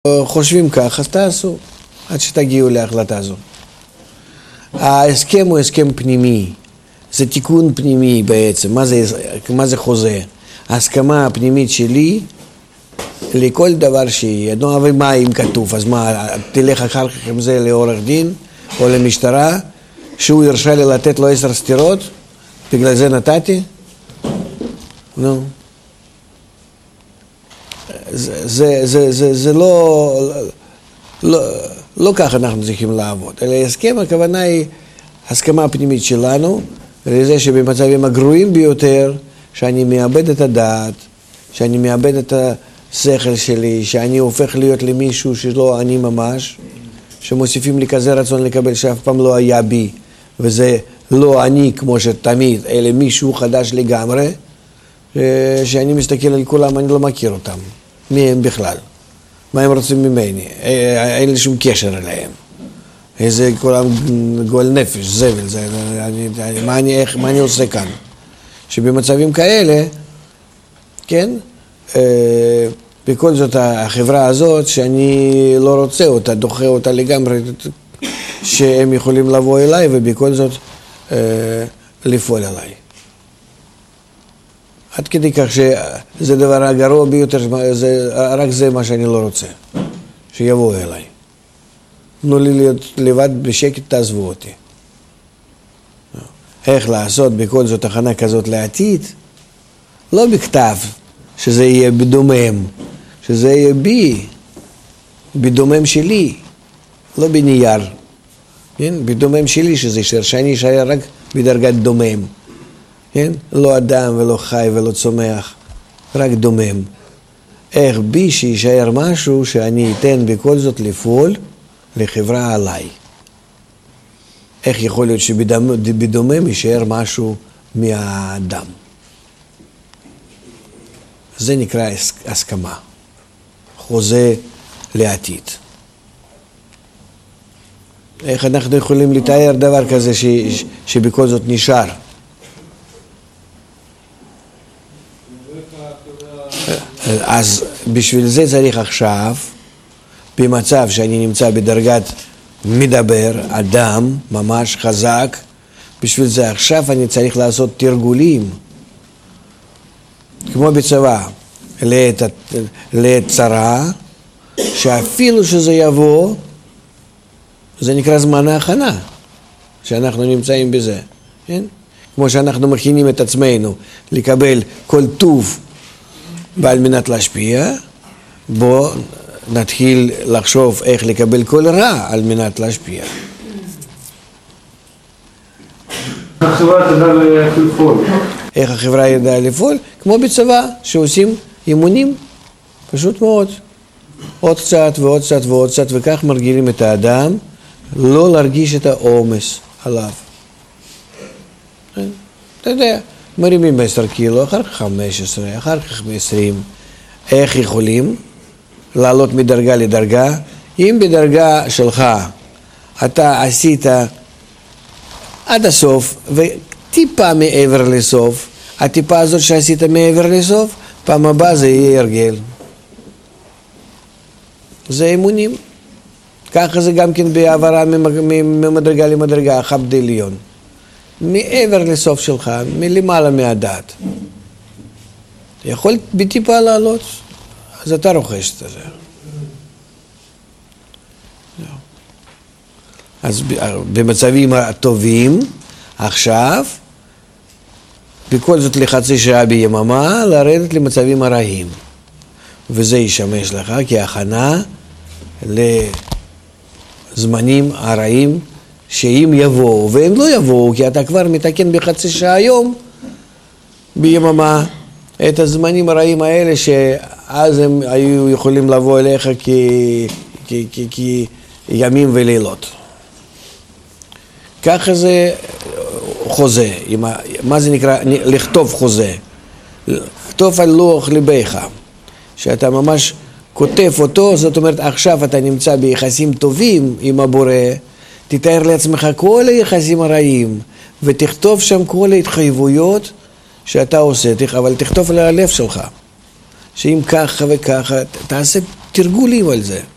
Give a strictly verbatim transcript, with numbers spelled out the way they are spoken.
חושבים כך, אז תעשו, עד שתגיעו להחלטה הזו. ההסכם הוא הסכם פנימי, זה תיקון פנימי בעצם. מה זה, מה זה חוזה? ההסכמה הפנימית שלי לכל דבר שיהיה. נו, אבל מה אם כתוב? אז מה, תלך אחר כך עם זה לעורך דין או למשטרה, שהוא ירשה לי לתת לו עשר סתירות? בגלל זה נתתי? נו. זה, זה, זה, זה, זה לא, לא, לא כך אנחנו צריכים לעבוד. אלא הסכם, הכוונה היא הסכמה הפנימית שלנו, לזה שבמצבים הגרועים ביותר, שאני מאבד את הדעת, שאני מאבד את השכל שלי, שאני הופך להיות למישהו שלא אני ממש, שמוסיפים לי כזה רצון לקבל שאף פעם לא היה בי, וזה לא אני כמו שתמיד, אלא מישהו חדש לגמרי, שאני מסתכל על כולם, אני לא מכיר אותם. מי הם בכלל? מה הם רוצים ממני? אין לי שום קשר אליהם. איזה כולם גועל נפש, זבל, זה, אני, מה, אני, איך, מה אני עושה כאן? שבמצבים כאלה, כן, אה, בכל זאת החברה הזאת שאני לא רוצה אותה, דוחה אותה לגמרי, שהם יכולים לבוא אליי ובכל זאת אה, לפעול עליי. עד כדי כך שזה דבר הגרוע ביותר, זה, רק זה מה שאני לא רוצה, שיבואו אליי. תנו לי להיות לבד בשקט, תעזבו אותי. איך לעשות בכל זאת הכנה כזאת לעתיד? לא בכתב, שזה יהיה בדומם, שזה יהיה בי, בדומם שלי, לא בנייר. כן? בדומם שלי שזה יישאר, שאני יישאר רק בדרגת דומם. כן? לא אדם ולא חי ולא צומח, רק דומם. איך בי שישאר משהו שאני אתן בכל זאת לפעול לחברה עליי. איך יכול להיות שבדומם יישאר משהו מהאדם. זה נקרא הסכמה, חוזה לעתיד. איך אנחנו יכולים לתאר דבר כזה ש, שבכל זאת נשאר? אז בשביל זה צריך עכשיו, במצב שאני נמצא בדרגת מדבר, אדם, ממש חזק, בשביל זה עכשיו אני צריך לעשות תרגולים, כמו בצבא, לעת, לעת צרה, שאפילו שזה יבוא, זה נקרא זמן ההכנה, שאנחנו נמצאים בזה, כן? כמו שאנחנו מכינים את עצמנו לקבל כל טוב, ועל מנת להשפיע, בוא נתחיל לחשוב איך לקבל כל רע על מנת להשפיע. החברה תדע לפעול. איך החברה ידעה לפעול? כמו בצבא, שעושים אימונים, פשוט מאוד. עוד קצת ועוד קצת ועוד קצת, וכך מרגילים את האדם, לא להרגיש את העומס עליו. אתה יודע, מרימים עשר קילו, אחר כך חמש עשרה, אחר כך עשרים. איך יכולים לעלות מדרגה לדרגה? אם בדרגה שלך אתה עשית עד הסוף וטיפה מעבר לסוף, הטיפה הזאת שעשית מעבר לסוף, פעם הבאה זה יהיה הרגל. זה אימונים. ככה זה גם כן בעברה ממדרגה למדרגה, חבד עליון. מעבר לסוף שלך, מלמעלה מהדעת. יכול בטיפה לעלות, אז אתה רוכש את זה. אז במצבים הטובים, עכשיו, בכל זאת לחצי שעה ביממה, לרדת למצבים הרעים. וזה ישמש לך כהכנה לזמנים הרעים, שאם יבואו, והם לא יבואו, כי אתה כבר מתקן בחצי שעה היום, ביממה, את הזמנים הרעים האלה, שאז הם היו יכולים לבוא אליך כימים ולילות. ככה זה חוזה. מה זה נקרא? לכתוב חוזה. לכתוב על לוח ליבך. שאתה ממש כותב אותו, זאת אומרת, עכשיו אתה נמצא ביחסים טובים עם הבורא, תתאר לעצמך כל היחסים הרעים, ותכתוב שם כל ההתחייבויות שאתה עושה, אבל תכתוב על הלב שלך. שאם ככה וככה, תעשה תרגולים על זה.